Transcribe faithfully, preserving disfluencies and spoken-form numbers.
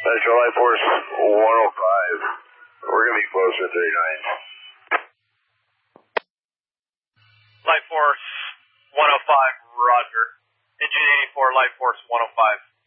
Central Life Force one oh five. We're going to be closer to thirty-nine. Life Force one oh five, roger. Engine eighty-four, Life Force one oh five.